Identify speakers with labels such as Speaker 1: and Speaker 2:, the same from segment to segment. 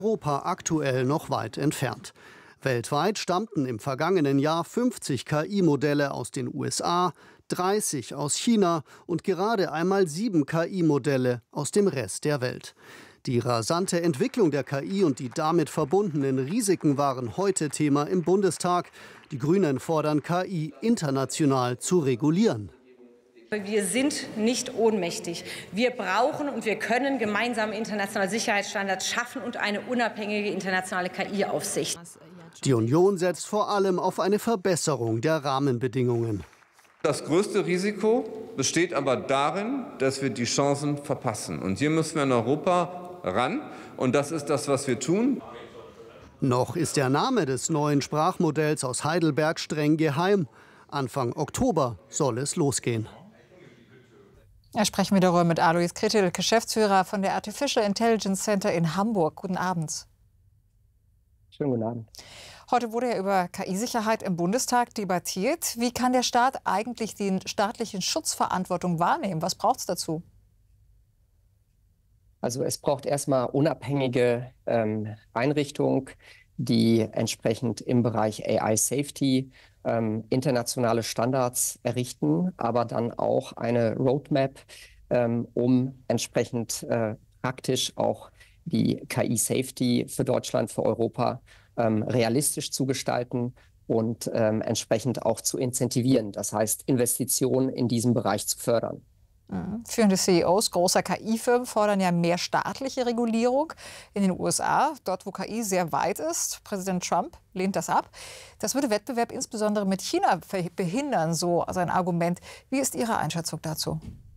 Speaker 1: Europa aktuell noch weit entfernt. Weltweit stammten im vergangenen Jahr 50 KI-Modelle aus den USA, 30 aus China und gerade einmal 7 KI-Modelle aus dem Rest der Welt. Die rasante Entwicklung der KI und die damit verbundenen Risiken waren heute Thema im Bundestag. Die Grünen fordern, KI international zu regulieren.
Speaker 2: Wir sind nicht ohnmächtig. Wir brauchen und wir können gemeinsame internationale Sicherheitsstandards schaffen und eine unabhängige internationale KI-Aufsicht.
Speaker 1: Die Union setzt vor allem auf eine Verbesserung der Rahmenbedingungen.
Speaker 3: Das größte Risiko besteht aber darin, dass wir die Chancen verpassen. Und hier müssen wir in Europa ran. Und das ist das, was wir tun.
Speaker 1: Noch ist der Name des neuen Sprachmodells aus Heidelberg streng geheim. Anfang Oktober soll es losgehen.
Speaker 4: Ja, sprechen wir darüber mit Alois Kretel, Geschäftsführer von der Artificial Intelligence Center in Hamburg. Guten Abend.
Speaker 5: Schönen guten Abend.
Speaker 4: Heute wurde ja über KI-Sicherheit im Bundestag debattiert. Wie kann der Staat eigentlich die staatliche Schutzverantwortung wahrnehmen? Was braucht es dazu?
Speaker 5: Also es braucht erstmal unabhängige Einrichtungen, die entsprechend im Bereich AI-Safety internationale Standards errichten, aber dann auch eine Roadmap, um entsprechend praktisch auch die KI-Safety für Deutschland, für Europa realistisch zu gestalten und entsprechend auch zu incentivieren. Das heißt, Investitionen in diesem Bereich zu fördern.
Speaker 4: Führende CEOs großer KI-Firmen fordern ja mehr staatliche Regulierung. In den USA, dort wo KI sehr weit ist, Präsident Trump lehnt das ab. Das würde Wettbewerb insbesondere mit China behindern, so sein Argument. Wie ist Ihre Einschätzung dazu?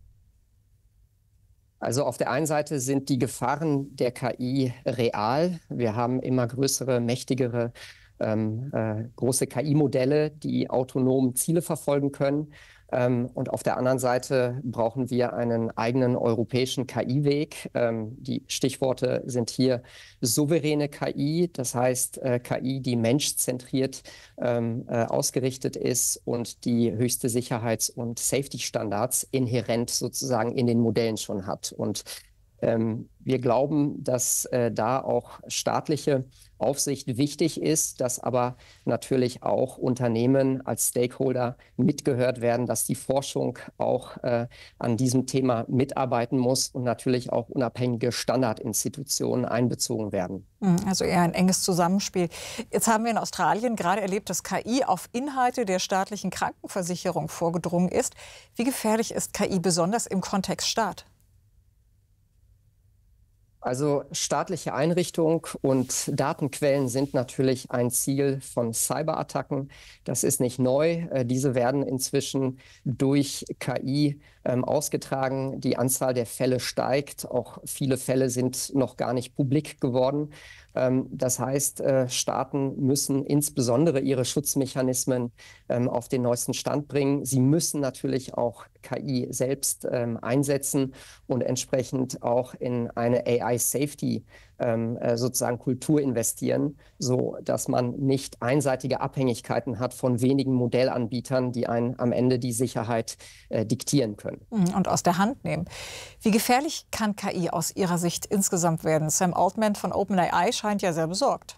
Speaker 5: Also auf der einen Seite sind die Gefahren der KI real. Wir haben immer größere, mächtigere, große KI-Modelle, die autonom Ziele verfolgen können. Und auf der anderen Seite brauchen wir einen eigenen europäischen KI-Weg. Die Stichworte sind hier souveräne KI, das heißt KI, die menschzentriert ausgerichtet ist und die höchste Sicherheits- und Safety-Standards inhärent sozusagen in den Modellen schon hat. Und wir glauben, dass da auch staatliche Aufsicht wichtig ist, dass aber natürlich auch Unternehmen als Stakeholder mitgehört werden, dass die Forschung auch an diesem Thema mitarbeiten muss und natürlich auch unabhängige Standardinstitutionen einbezogen werden.
Speaker 4: Also eher ein enges Zusammenspiel. Jetzt haben wir in Australien gerade erlebt, dass KI auf Inhalte der staatlichen Krankenversicherung vorgedrungen ist. Wie gefährlich ist KI besonders im Kontext Staat?
Speaker 5: Also staatliche Einrichtungen und Datenquellen sind natürlich ein Ziel von Cyberattacken. Das ist nicht neu. Diese werden inzwischen durch KI ausgetragen. Die Anzahl der Fälle steigt. Auch viele Fälle sind noch gar nicht publik geworden. Das heißt, Staaten müssen insbesondere ihre Schutzmechanismen auf den neuesten Stand bringen. Sie müssen natürlich auch KI selbst einsetzen und entsprechend auch in eine AI-Safety sozusagen Kultur investieren, so dass man nicht einseitige Abhängigkeiten hat von wenigen Modellanbietern, die einen am Ende die Sicherheit diktieren können.
Speaker 4: Und aus der Hand nehmen. Wie gefährlich kann KI aus Ihrer Sicht insgesamt werden? Sam Altman von OpenAI scheint ja sehr besorgt.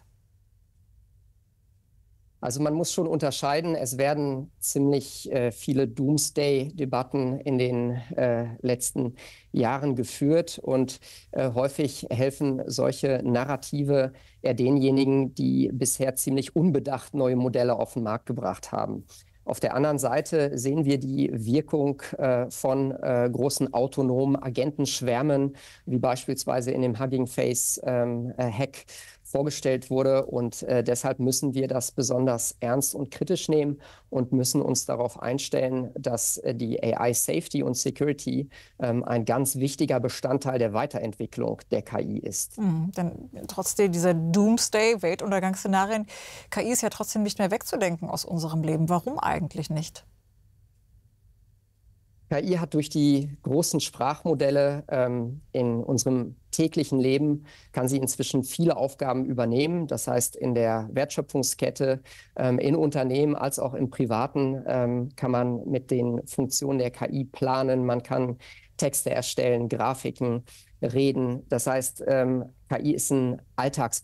Speaker 5: Also man muss schon unterscheiden. Es werden ziemlich viele Doomsday-Debatten in den letzten Jahren geführt und häufig helfen solche Narrative eher denjenigen, die bisher ziemlich unbedacht neue Modelle auf den Markt gebracht haben. Auf der anderen Seite sehen wir die Wirkung von großen autonomen Agentenschwärmen, wie beispielsweise in dem Hugging Face-Hack vorgestellt wurde. Und deshalb müssen wir das besonders ernst und kritisch nehmen und müssen uns darauf einstellen, dass die AI-Safety und Security ein ganz wichtiger Bestandteil der Weiterentwicklung der KI ist.
Speaker 4: Denn trotzdem dieser Doomsday, Weltuntergangsszenarien, KI ist ja trotzdem nicht mehr wegzudenken aus unserem Leben. Warum eigentlich nicht?
Speaker 5: KI hat durch die großen Sprachmodelle in unserem täglichen Leben, kann sie inzwischen viele Aufgaben übernehmen. Das heißt, in der Wertschöpfungskette, in Unternehmen als auch im Privaten kann man mit den Funktionen der KI planen. Man kann Texte erstellen, Grafiken, reden. Das heißt, KI ist ein Alltagsbegleiter.